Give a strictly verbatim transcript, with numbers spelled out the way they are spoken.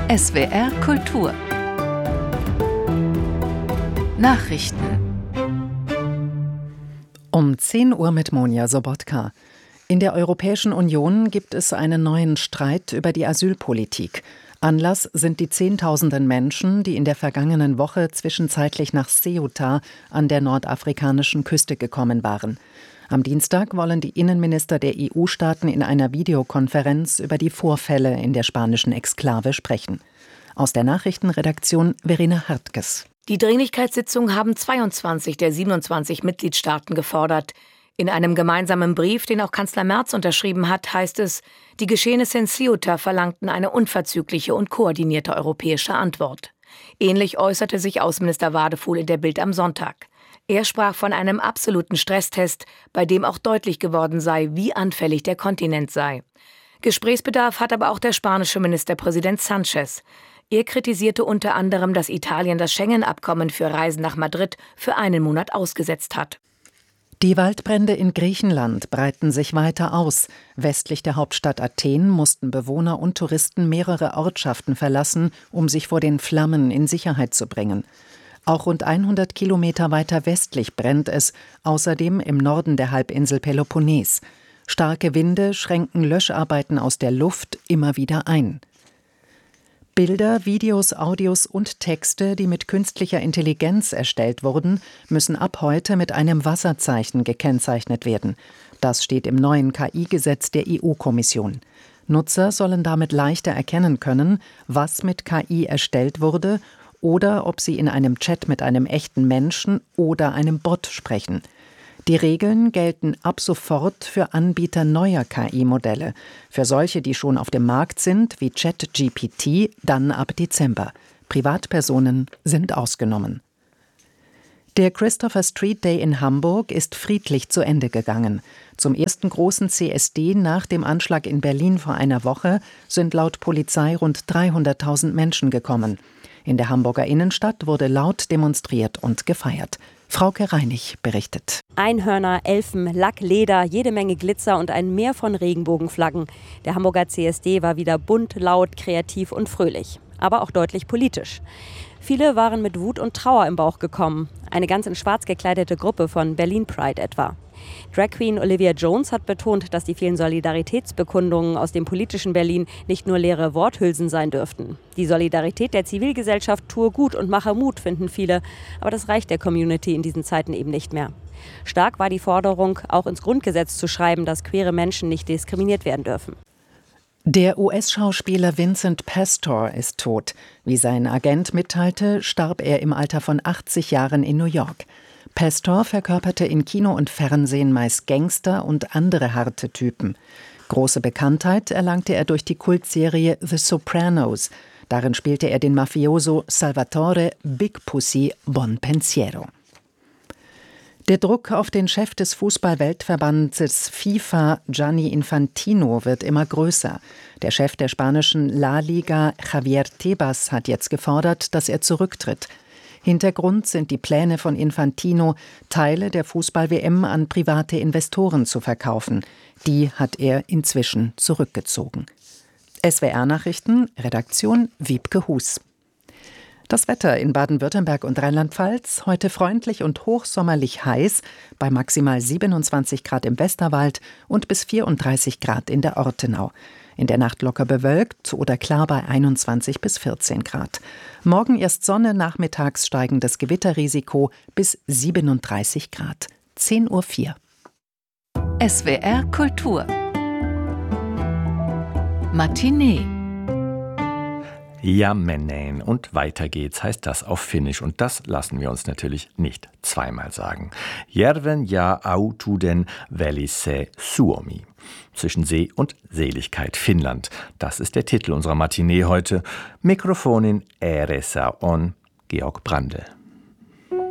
S W R Kultur Nachrichten Um zehn Uhr mit Monja Sobotka. In der Europäischen Union gibt es einen neuen Streit über die Asylpolitik. Anlass sind die Zehntausenden Menschen, die in der vergangenen Woche zwischenzeitlich nach Ceuta an der nordafrikanischen Küste gekommen waren. Am Dienstag wollen die Innenminister der E U-Staaten in einer Videokonferenz über die Vorfälle in der spanischen Exklave sprechen. Aus der Nachrichtenredaktion Verena Hartges. Die Dringlichkeitssitzung haben zweiundzwanzig der siebenundzwanzig Mitgliedstaaten gefordert. In einem gemeinsamen Brief, den auch Kanzler Merz unterschrieben hat, heißt es, die Geschehnisse in Ceuta verlangten eine unverzügliche und koordinierte europäische Antwort. Ähnlich äußerte sich Außenminister Wadefuhl in der Bild am Sonntag. Er sprach von einem absoluten Stresstest, bei dem auch deutlich geworden sei, wie anfällig der Kontinent sei. Gesprächsbedarf hat aber auch der spanische Ministerpräsident Sánchez. Er kritisierte unter anderem, dass Italien das Schengen-Abkommen für Reisen nach Madrid für einen Monat ausgesetzt hat. Die Waldbrände in Griechenland breiten sich weiter aus. Westlich der Hauptstadt Athen mussten Bewohner und Touristen mehrere Ortschaften verlassen, um sich vor den Flammen in Sicherheit zu bringen. Auch rund hundert Kilometer weiter westlich brennt es, außerdem im Norden der Halbinsel Peloponnes. Starke Winde schränken Löscharbeiten aus der Luft immer wieder ein. Bilder, Videos, Audios und Texte, die mit künstlicher Intelligenz erstellt wurden, müssen ab heute mit einem Wasserzeichen gekennzeichnet werden. Das steht im neuen K I-Gesetz der E U-Kommission. Nutzer sollen damit leichter erkennen können, was mit K I erstellt wurde oder ob sie in einem Chat mit einem echten Menschen oder einem Bot sprechen. Die Regeln gelten ab sofort für Anbieter neuer K I-Modelle. Für solche, die schon auf dem Markt sind, wie ChatGPT, dann ab Dezember. Privatpersonen sind ausgenommen. Der Christopher Street Day in Hamburg ist friedlich zu Ende gegangen. Zum ersten großen C S D nach dem Anschlag in Berlin vor einer Woche sind laut Polizei rund dreihunderttausend Menschen gekommen. In der Hamburger Innenstadt wurde laut demonstriert und gefeiert. Frauke Reinig berichtet. Einhörner, Elfen, Lack, Leder, jede Menge Glitzer und ein Meer von Regenbogenflaggen. Der Hamburger C S D war wieder bunt, laut, kreativ und fröhlich. Aber auch deutlich politisch. Viele waren mit Wut und Trauer im Bauch gekommen. Eine ganz in schwarz gekleidete Gruppe von Berlin Pride etwa. Drag Queen Olivia Jones hat betont, dass die vielen Solidaritätsbekundungen aus dem politischen Berlin nicht nur leere Worthülsen sein dürften. Die Solidarität der Zivilgesellschaft tue gut und mache Mut, finden viele. Aber das reicht der Community in diesen Zeiten eben nicht mehr. Stark war die Forderung, auch ins Grundgesetz zu schreiben, dass queere Menschen nicht diskriminiert werden dürfen. Der U S-Schauspieler Vincent Pastor ist tot. Wie sein Agent mitteilte, starb er im Alter von achtzig Jahren in New York. Pastor verkörperte in Kino und Fernsehen meist Gangster und andere harte Typen. Große Bekanntheit erlangte er durch die Kultserie The Sopranos. Darin spielte er den Mafioso Salvatore Big Pussy Bonpensiero. Der Druck auf den Chef des Fußball-Weltverbandes FIFA, Gianni Infantino, wird immer größer. Der Chef der spanischen La Liga, Javier Tebas, hat jetzt gefordert, dass er zurücktritt. Hintergrund sind die Pläne von Infantino, Teile der Fußball-W M an private Investoren zu verkaufen. Die hat er inzwischen zurückgezogen. S W R-Nachrichten, Redaktion Wiebke Hus. Das Wetter in Baden-Württemberg und Rheinland-Pfalz, heute freundlich und hochsommerlich heiß, bei maximal siebenundzwanzig Grad im Westerwald und bis vierunddreißig Grad in der Ortenau. In der Nacht locker bewölkt oder klar bei einundzwanzig bis vierzehn Grad. Morgen erst Sonne, nachmittags steigendes Gewitterrisiko bis siebenunddreißig Grad. zehn Uhr vier. S W R Kultur Matinee. Ja, Menän. Und weiter geht's, heißt das auf Finnisch. Und das lassen wir uns natürlich nicht zweimal sagen. Järven ja autuden välise Suomi. Zwischen See und Seligkeit Finnland. Das ist der Titel unserer Matinee heute. Mikrofonin ääressä on Georg Brandl.